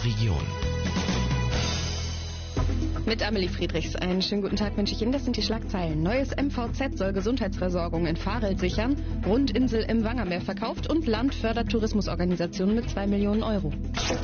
Region. Mit Amelie Friedrichs. Einen schönen guten Tag wünsche ich Ihnen. Das sind die Schlagzeilen. Neues MVZ soll Gesundheitsversorgung in Varel sichern. Rundinsel im Wangermeer verkauft und Land fördert Tourismusorganisationen mit 2 Millionen Euro.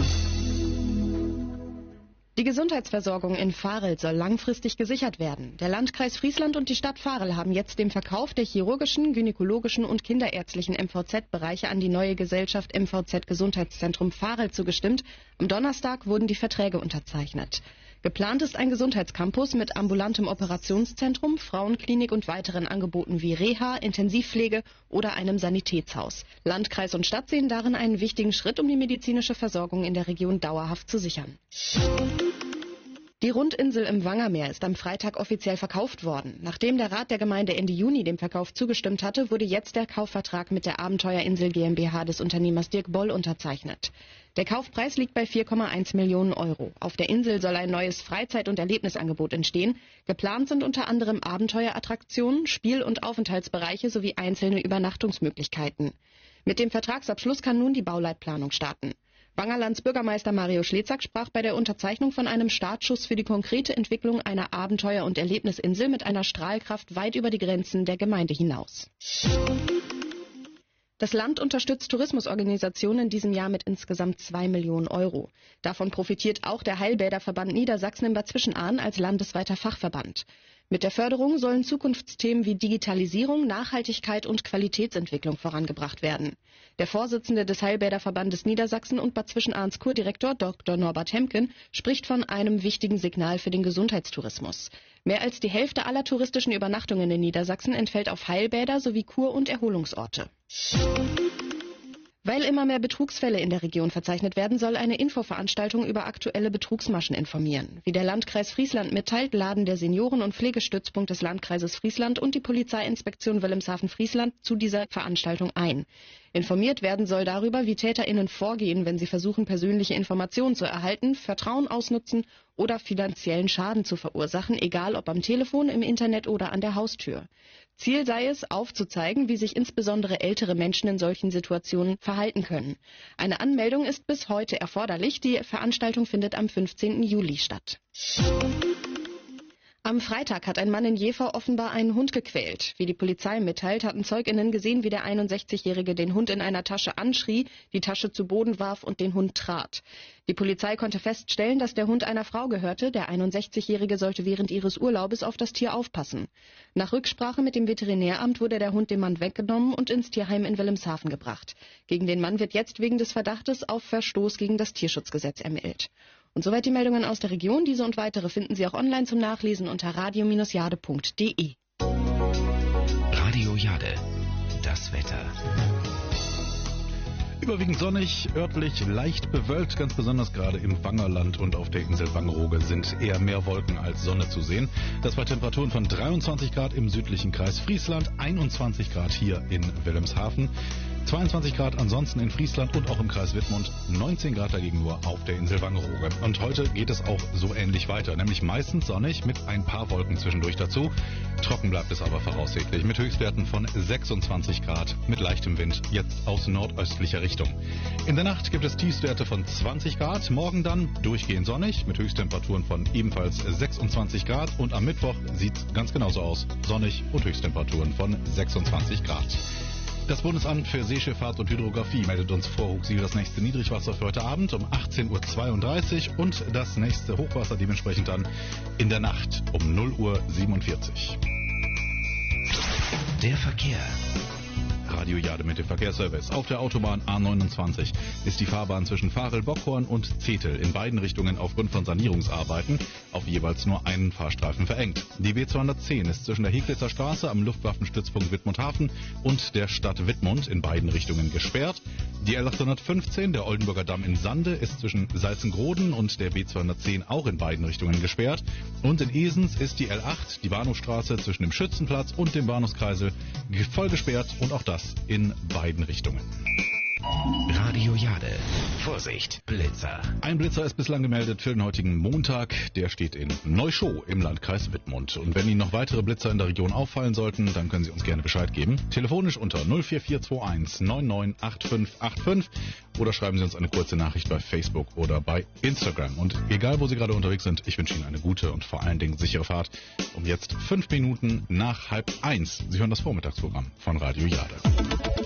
Die Gesundheitsversorgung in Varel soll langfristig gesichert werden. Der Landkreis Friesland und die Stadt Varel haben jetzt dem Verkauf der chirurgischen, gynäkologischen und kinderärztlichen MVZ-Bereiche an die neue Gesellschaft MVZ Gesundheitszentrum Varel zugestimmt. Am Donnerstag wurden die Verträge unterzeichnet. Geplant ist ein Gesundheitscampus mit ambulantem Operationszentrum, Frauenklinik und weiteren Angeboten wie Reha, Intensivpflege oder einem Sanitätshaus. Landkreis und Stadt sehen darin einen wichtigen Schritt, um die medizinische Versorgung in der Region dauerhaft zu sichern. Die Rundinsel im Wangermeer ist am Freitag offiziell verkauft worden. Nachdem der Rat der Gemeinde Ende Juni dem Verkauf zugestimmt hatte, wurde jetzt der Kaufvertrag mit der Abenteuerinsel GmbH des Unternehmers Dirk Boll unterzeichnet. Der Kaufpreis liegt bei 4,1 Millionen Euro. Auf der Insel soll ein neues Freizeit- und Erlebnisangebot entstehen. Geplant sind unter anderem Abenteuerattraktionen, Spiel- und Aufenthaltsbereiche sowie einzelne Übernachtungsmöglichkeiten. Mit dem Vertragsabschluss kann nun die Bauleitplanung starten. Wangerlands Bürgermeister Mario Schlezack sprach bei der Unterzeichnung von einem Startschuss für die konkrete Entwicklung einer Abenteuer- und Erlebnisinsel mit einer Strahlkraft weit über die Grenzen der Gemeinde hinaus. Das Land unterstützt Tourismusorganisationen in diesem Jahr mit insgesamt 2 Millionen Euro. Davon profitiert auch der Heilbäderverband Niedersachsen in Bad Zwischenahn als landesweiter Fachverband. Mit der Förderung sollen Zukunftsthemen wie Digitalisierung, Nachhaltigkeit und Qualitätsentwicklung vorangebracht werden. Der Vorsitzende des Heilbäderverbandes Niedersachsen und Bad Zwischenahns Kurdirektor Dr. Norbert Hemken spricht von einem wichtigen Signal für den Gesundheitstourismus. Mehr als die Hälfte aller touristischen Übernachtungen in Niedersachsen entfällt auf Heilbäder sowie Kur- und Erholungsorte. Weil immer mehr Betrugsfälle in der Region verzeichnet werden, soll eine Infoveranstaltung über aktuelle Betrugsmaschen informieren. Wie der Landkreis Friesland mitteilt, laden der Senioren- und Pflegestützpunkt des Landkreises Friesland und die Polizeiinspektion Wilhelmshaven-Friesland zu dieser Veranstaltung ein. Informiert werden soll darüber, wie TäterInnen vorgehen, wenn sie versuchen, persönliche Informationen zu erhalten, Vertrauen ausnutzen oder finanziellen Schaden zu verursachen, egal ob am Telefon, im Internet oder an der Haustür. Ziel sei es, aufzuzeigen, wie sich insbesondere ältere Menschen in solchen Situationen verhalten können. Eine Anmeldung ist bis heute erforderlich. Die Veranstaltung findet am 15. Juli statt. Am Freitag hat ein Mann in Jever offenbar einen Hund gequält. Wie die Polizei mitteilt, hatten ZeugInnen gesehen, wie der 61-Jährige den Hund in einer Tasche anschrie, die Tasche zu Boden warf und den Hund trat. Die Polizei konnte feststellen, dass der Hund einer Frau gehörte. Der 61-Jährige sollte während ihres Urlaubes auf das Tier aufpassen. Nach Rücksprache mit dem Veterinäramt wurde der Hund dem Mann weggenommen und ins Tierheim in Wilhelmshaven gebracht. Gegen den Mann wird jetzt wegen des Verdachtes auf Verstoß gegen das Tierschutzgesetz ermittelt. Und soweit die Meldungen aus der Region. Diese und weitere finden Sie auch online zum Nachlesen unter radio-jade.de. Radio Jade, das Wetter. Überwiegend sonnig, örtlich leicht bewölkt, ganz besonders gerade im Wangerland und auf der Insel Wangerooge sind eher mehr Wolken als Sonne zu sehen. Das bei Temperaturen von 23 Grad im südlichen Kreis Friesland, 21 Grad hier in Wilhelmshaven, 22 Grad ansonsten in Friesland und auch im Kreis Wittmund, 19 Grad dagegen nur auf der Insel Wangerooge. Und heute geht es auch so ähnlich weiter, nämlich meistens sonnig mit ein paar Wolken zwischendurch dazu. Trocken bleibt es aber voraussichtlich mit Höchstwerten von 26 Grad mit leichtem Wind, jetzt aus nordöstlicher Richtung. In der Nacht gibt es Tiefstwerte von 20 Grad, morgen dann durchgehend sonnig mit Höchsttemperaturen von ebenfalls 26 Grad und am Mittwoch sieht es ganz genauso aus, sonnig und Höchsttemperaturen von 26 Grad. Das Bundesamt für Seeschifffahrt und Hydrographie meldet uns vor Huxil das nächste Niedrigwasser für heute Abend um 18:32 Uhr und das nächste Hochwasser dementsprechend dann in der Nacht um 0:47 Uhr. Der Verkehr. Radio Jade mit dem Verkehrsservice. Auf der Autobahn A29 ist die Fahrbahn zwischen Varel-Bockhorn und Zetel in beiden Richtungen aufgrund von Sanierungsarbeiten auf jeweils nur einen Fahrstreifen verengt. Die B210 ist zwischen der Heglitzer Straße am Luftwaffenstützpunkt Wittmundhafen und der Stadt Wittmund in beiden Richtungen gesperrt. Die L815, der Oldenburger Damm in Sande, ist zwischen Salzengroden und der B210 auch in beiden Richtungen gesperrt. Und in Esens ist die L8, die Bahnhofstraße zwischen dem Schützenplatz und dem Bahnhofskreisel voll gesperrt und auch das in beiden Richtungen. Radio Jade. Vorsicht, Blitzer. Ein Blitzer ist bislang gemeldet für den heutigen Montag. Der steht in Neuschow im Landkreis Wittmund. Und wenn Ihnen noch weitere Blitzer in der Region auffallen sollten, dann können Sie uns gerne Bescheid geben. Telefonisch unter 04421 998585 oder schreiben Sie uns eine kurze Nachricht bei Facebook oder bei Instagram. Und egal, wo Sie gerade unterwegs sind, ich wünsche Ihnen eine gute und vor allen Dingen sichere Fahrt. Um jetzt 5 Minuten nach 12:30. Sie hören das Vormittagsprogramm von Radio Jade.